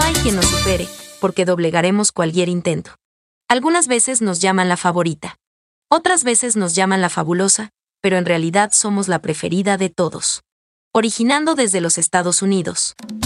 hay quien nos supere, porque doblegaremos cualquier intento. Algunas veces nos llaman la favorita. Otras veces nos llaman la fabulosa, pero en realidad somos la preferida de todos. Originando desde los Estados Unidos.